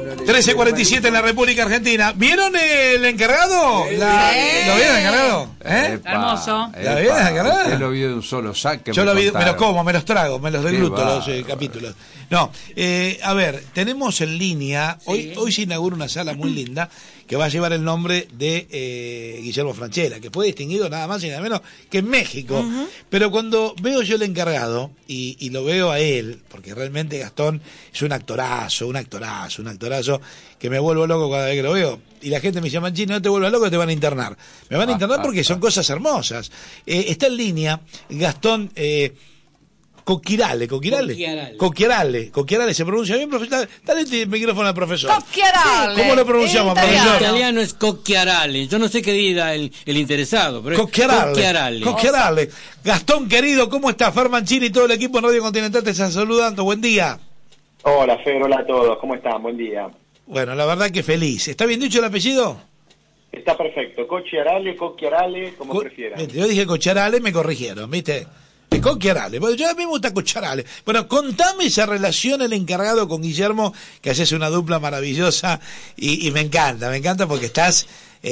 13:47 en la República Argentina. ¿Vieron el encargado? Sí. ¿Lo vieron el encargado? Hermoso. ¿La vieron el encargado? Usted lo vio de un solo saque. Yo lo vi, me los como, me los trago, me los degluto los capítulos. No, a ver, tenemos en línea, hoy se inaugura una sala muy linda que va a llevar el nombre de Guillermo Francella, que fue distinguido nada más y nada menos que en México. Pero cuando veo yo el encargado y lo veo a él, porque realmente Gastón es un actorazo, que me vuelvo loco cada vez que lo veo. Y la gente me dice, Mancini, no te vuelvas loco, te van a internar. Me van a internar porque son cosas hermosas. Está en línea Gastón Cocchiarale, ¿se pronuncia bien, profesor? Dale el micrófono al profesor. Cocchiarale. ¿Cómo lo pronunciamos, profesor? En italiano es Cocchiarale. Yo no sé qué diga el interesado, pero Cocchiarale. Cocchiarale. Gastón, querido, ¿cómo estás? Fer Mancini y todo el equipo en Radio Continental te están saludando. Buen día. Hola, Fer, hola a todos. ¿Cómo están? Buen día. Bueno, la verdad que feliz. ¿Está bien dicho el apellido? Está perfecto. Cocchiarale, como prefieran. Yo dije Cocchiarale, me corrigieron, ¿viste? Cocchiarale. Bueno, yo a mí me gusta Cocchiarale. Bueno, contame esa relación el encargado con Guillermo, que haces una dupla maravillosa y me encanta porque estás,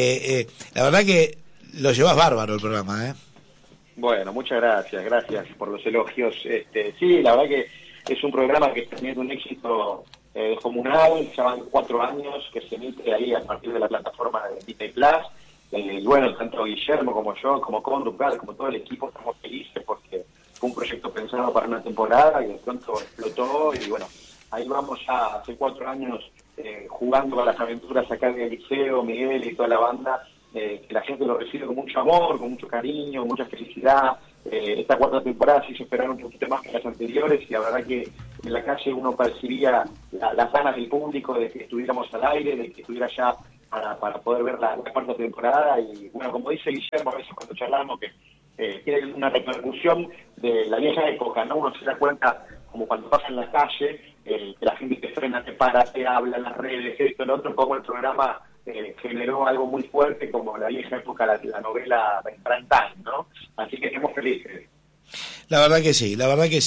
la verdad que lo llevas bárbaro el programa, ¿eh? Bueno, muchas gracias por los elogios. Sí, la verdad que es un programa que está teniendo un éxito descomunal, ya van 4 años que se emite ahí a partir de la plataforma de Disney Plus. Bueno, tanto Guillermo como yo, como Conducal, como todo el equipo, estamos felices porque fue un proyecto pensado para una temporada y de pronto explotó y bueno, ahí vamos ya hace 4 años jugando a las aventuras acá en el Liceo, Miguel y toda la banda, que la gente lo recibe con mucho amor, con mucho cariño, mucha felicidad. Esta 4ª temporada se hizo esperar un poquito más que las anteriores y la verdad que en la calle uno percibía las ganas del público de que estuviéramos al aire, de que estuviera ya para poder ver la 4ª temporada y bueno, como dice Guillermo a veces cuando charlamos que tiene una repercusión de la vieja época, ¿no? Uno se da cuenta como cuando pasa en la calle, que la gente te frena, te para, te habla en las redes, esto, el otro, como el programa generó algo muy fuerte como la vieja época, la novela de prime time, ¿no? Así que estamos felices. La verdad que sí,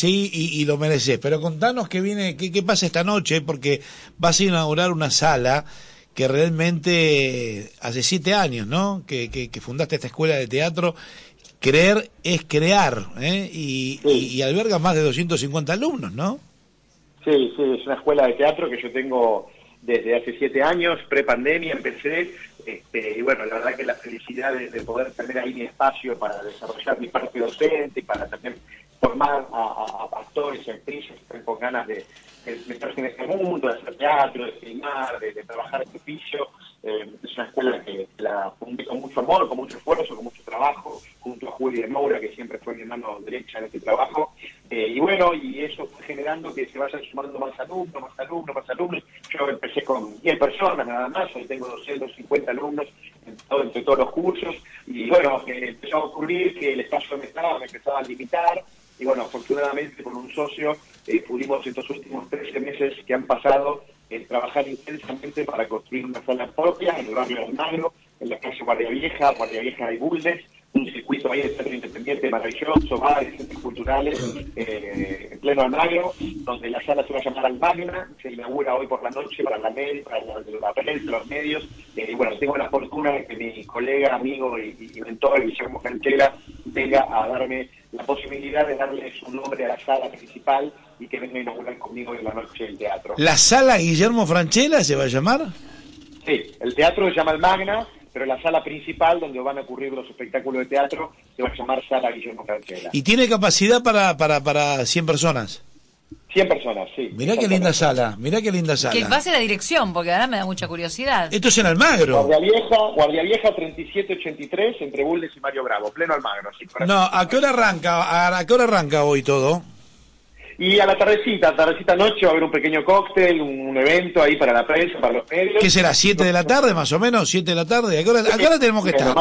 y lo mereces. Pero contanos qué viene, qué pasa esta noche, porque vas a inaugurar una sala que realmente hace 7 años, ¿no? Que fundaste esta escuela de teatro. Creer es crear, ¿eh? Y alberga más de 250 alumnos, ¿no? Sí, es una escuela de teatro que yo tengo desde hace 7 años, pre-pandemia empecé, y bueno, la verdad que la felicidad de poder tener ahí mi espacio para desarrollar mi parte docente y para también formar a actores y actrices que estén con ganas de meterse en este mundo, de hacer teatro, de filmar, de trabajar en oficio. Es una escuela que la fundé con mucho amor, con mucho esfuerzo, con mucho trabajo, junto a Juli de Moura, que siempre fue mi mano derecha en este trabajo. Y bueno, y eso fue generando que se vayan sumando más alumnos. Yo empecé con 10 personas nada más, hoy tengo 250 alumnos entre todos los cursos. Y bueno, empezó a ocurrir que el espacio me empezaba a limitar. Y bueno, afortunadamente con un socio pudimos estos últimos 13 meses que han pasado trabajar intensamente para construir una sala propia en el barrio de Almagro, en la calle Guardia Vieja y Bulnes, un circuito ahí de teatro independiente maravilloso, bares, centros culturales, en pleno Almagro, donde la sala se va a llamar Almagna, se inaugura hoy por la noche para la prensa, los medios, y bueno, tengo la fortuna de que mi colega, amigo y mentor, Guillermo Francella, venga a darme la posibilidad de darle su nombre a la sala principal y que venga a inaugurar conmigo en la noche del teatro. ¿La sala Guillermo Francella se va a llamar? Sí, el teatro se llama el Magna, pero la sala principal donde van a ocurrir los espectáculos de teatro se va a llamar Sala Guillermo Francella. ¿Y tiene capacidad para 100 personas? 100 personas, sí. Mirá qué linda sala. Que pase la dirección, porque ahora me da mucha curiosidad. Esto es en Almagro. Guardia Vieja 3783, entre Bulnes y Mario Bravo, pleno Almagro. Sí, no, ¿a qué hora arranca hoy todo? Y a la tardecita noche va a haber un pequeño cóctel, un evento ahí para la prensa, para los medios. ¿Qué será? ¿7 de la tarde más o menos? ¿7 de la tarde? ¿A qué hora tenemos que estar? Más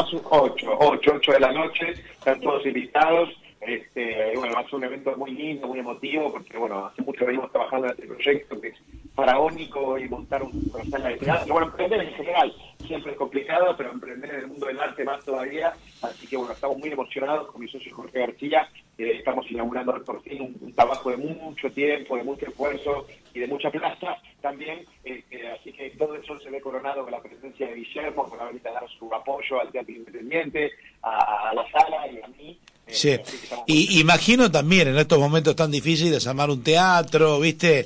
8 de la noche, están todos invitados. Bueno, va a ser un evento muy lindo, muy emotivo, porque bueno, hace mucho venimos trabajando en este proyecto que es faraónico y montar una sala de teatro. Bueno, emprender en general siempre es complicado, pero emprender en el mundo del arte más todavía. Así que bueno, estamos muy emocionados con mi socio Jorge García. Estamos inaugurando por fin un trabajo de mucho tiempo, de mucho esfuerzo y de mucha plata también. Así que Sol se ve coronado con la presencia de Guillermo, por ahorita dar su apoyo al Teatro Independiente, a la sala y a mí. Sí, y imagino también en estos momentos tan difíciles armar un teatro, ¿viste?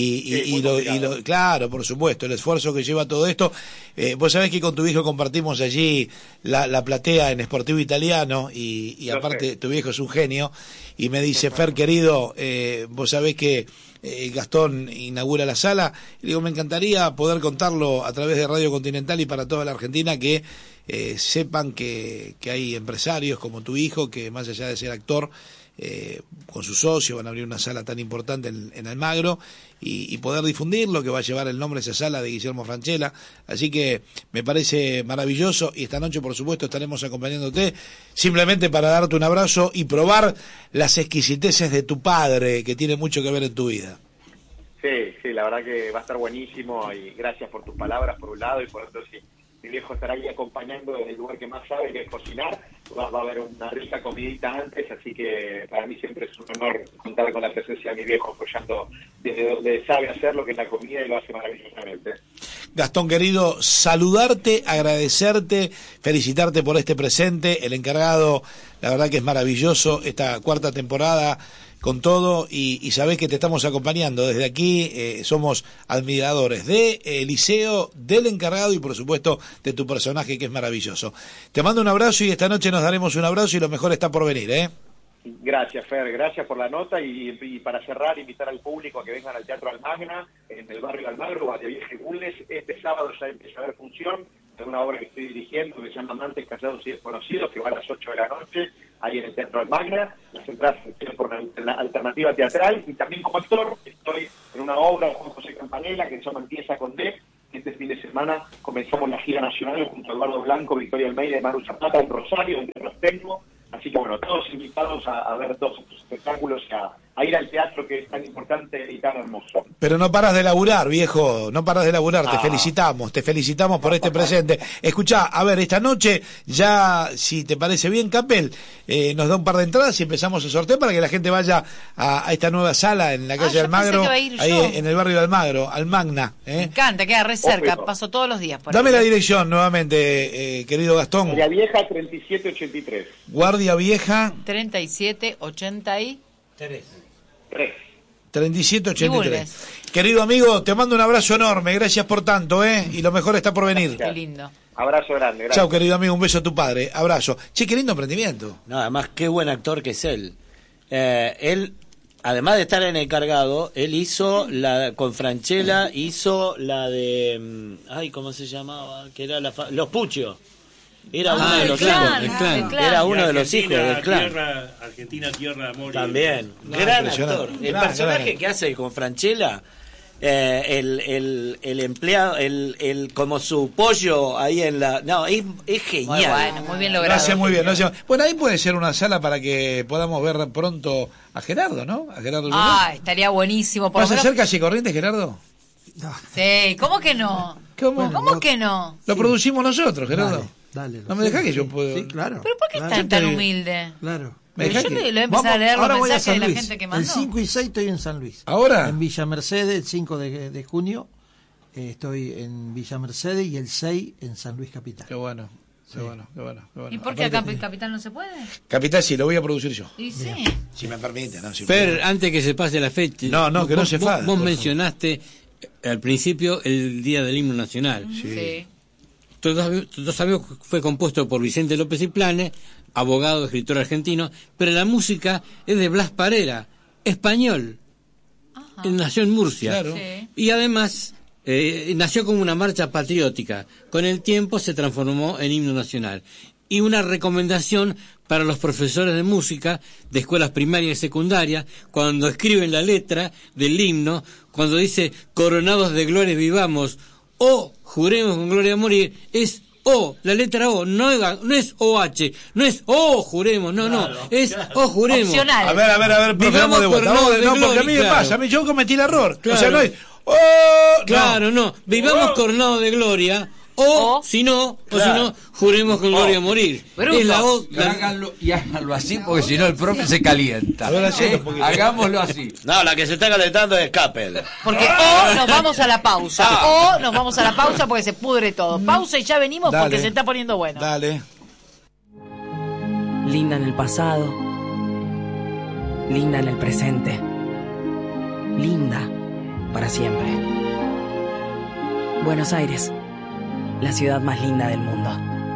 Claro, por supuesto, el esfuerzo que lleva todo esto. Vos sabés que con tu viejo compartimos allí la platea en Sportivo Italiano y aparte tu viejo es un genio y me dice, Fer querido, vos sabés que Gastón inaugura la sala. Y digo, me encantaría poder contarlo a través de Radio Continental y para toda la Argentina que sepan que hay empresarios como tu hijo que más allá de ser actor, con su socio van a abrir una sala tan importante en Almagro y poder difundir lo que va a llevar el nombre de esa sala de Guillermo Francella. Así que me parece maravilloso y esta noche por supuesto estaremos acompañándote simplemente para darte un abrazo y probar las exquisiteces de tu padre que tiene mucho que ver en tu vida. Sí, la verdad que va a estar buenísimo y gracias por tus palabras por un lado y por otro sí. Mi viejo estará ahí acompañando desde el lugar que más sabe, que es cocinar. Va a haber una rica comidita antes, así que para mí siempre es un honor contar con la presencia de mi viejo apoyando desde donde sabe hacerlo, que es la comida, y lo hace maravillosamente. Gastón, querido, saludarte, agradecerte, felicitarte por este presente, el encargado, la verdad que es maravilloso, esta cuarta temporada con todo y sabés que te estamos acompañando desde aquí, somos admiradores de Liceo, del encargado y por supuesto de tu personaje que es maravilloso. Te mando un abrazo y esta noche nos daremos un abrazo y lo mejor está por venir, ¿eh? Gracias, Fer, gracias por la nota y para cerrar, invitar al público a que vengan al Teatro Almagna, en el barrio Almagro, Guardia Vieja y Bulnes. Este sábado ya empieza a haber función de una obra que estoy dirigiendo que se llama Amantes, Casados y Desconocidos, que va a las 8 de la noche, ahí en el Teatro Almagna. Las entradas se por una alternativa teatral y también como actor estoy en una obra de Juan José Campanella que se llama Empieza con D. Este fin de semana comenzamos la gira nacional junto a Eduardo Blanco, Victoria Almeida y Manu Zapata en Rosario, donde los tengo. Así que bueno, todos invitados a ver todos estos espectáculos, a ir al teatro que es tan importante y tan hermoso. Pero no paras de laburar, viejo, no paras de laburar, te felicitamos por este presente. Escuchá, a ver, esta noche ya, si te parece bien, Capel, nos da un par de entradas y empezamos a sortear para que la gente vaya a esta nueva sala en la calle Almagro, ahí en el barrio de Almagro, Almagna. Me encanta, queda re cerca, paso todos los días por Dame ahí. la dirección nuevamente, querido Gastón. Guardia Vieja 3783. Guardia Vieja 3783. 3783. Querido amigo, te mando un abrazo enorme, gracias por tanto, y lo mejor está por venir. Qué lindo. Abrazo grande, gracias. Chao, querido amigo, un beso a tu padre, abrazo. Che, qué lindo emprendimiento. No, además, qué buen actor que es él. Él, además de estar en el cargado, él hizo con Francella, hizo la de, ¿cómo se llamaba? Que era Los Puccios. Era uno de los hijos del clan. Era uno de los hijos del clan. Argentina, tierra, amor. También. No, gran actor. El personaje gran. que hace con Francella, el empleado, como su pollo ahí en la. No, es genial. Muy bueno, muy bien logrado. Gracias, muy bien. Bueno, ahí puede ser una sala para que podamos ver pronto a Gerardo, ¿no? A Gerardo. Estaría buenísimo. ¿Vas a hacer Calle Corrientes, Gerardo? No. Sí, ¿cómo que no? ¿Cómo que no? Lo producimos nosotros, Gerardo. Dale, no me dejás que yo puedo. Sí, claro. ¿Pero por qué estás tan humilde? Claro. Yo le voy a empezar a leer los mensajes de la gente que mandó. El 5 y 6 estoy en San Luis. ¿Ahora? En Villa Mercedes, el 5 de junio estoy en Villa Mercedes y el 6 en San Luis Capital. Qué bueno. Sí. Qué bueno. ¿Y por qué acá en Capital no se puede? Capital sí, lo voy a producir yo. Y sí. Si me permite, ¿no? Fer, antes que se pase la fecha. No, que no se enfade. Vos mencionaste al principio el Día del Himno Nacional. Sí. Todos sabemos que fue compuesto por Vicente López y Planes, abogado, escritor argentino, pero la música es de Blas Parera, español. Ajá. Él nació en Murcia. Claro. Sí. Y además nació como una marcha patriótica. Con el tiempo se transformó en himno nacional. Y una recomendación para los profesores de música de escuelas primarias y secundarias, cuando escriben la letra del himno, cuando dice coronados de gloria vivamos, o juremos con gloria a morir, es O, la letra O, no es OH, no es O juremos, es O juremos. Opcional. A ver, programa de vuelta. No, porque a mí me pasa, yo cometí el error. Claro. O sea, no es Claro, no. Vivamos coronados de gloria, O si no, juremos con gloria a morir. Es y háganlo así, porque si no el profe se calienta. Hagámoslo así. No, la que se está calentando es Capel. Porque o nos vamos a la pausa, o nos vamos a la pausa porque se pudre todo. Pausa y ya venimos. Dale, porque se está poniendo bueno. Dale. Linda en el pasado, linda en el presente, linda para siempre. Buenos Aires, la ciudad más linda del mundo.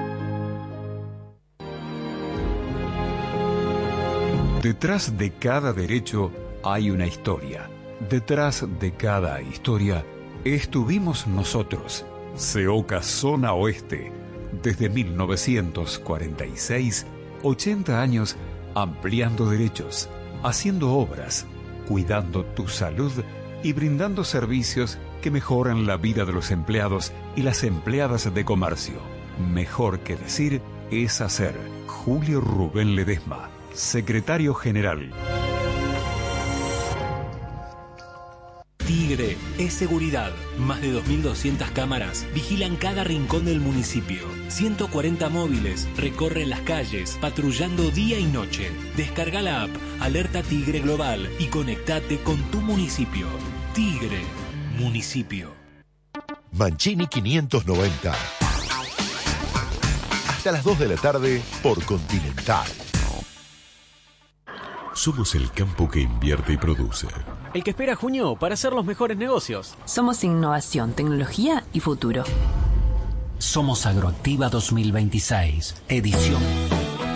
Detrás de cada derecho hay una historia. Detrás de cada historia estuvimos nosotros. CEOCA Zona Oeste. Desde 1946, 80 años ampliando derechos, haciendo obras, cuidando tu salud y brindando servicios que mejoran la vida de los empleados y las empleadas de comercio. Mejor que decir es hacer. Julio Rubén Ledesma, Secretario General. Tigre es seguridad. Más de 2.200 cámaras vigilan cada rincón del municipio. 140 móviles recorren las calles, patrullando día y noche. Descarga la app Alerta Tigre Global y conectate con tu municipio. Tigre, municipio. Mancini 590. Hasta las 2 de la tarde por Continental. Somos el campo que invierte y produce. El que espera junio para hacer los mejores negocios. Somos innovación, tecnología y futuro. Somos Agroactiva 2026, edición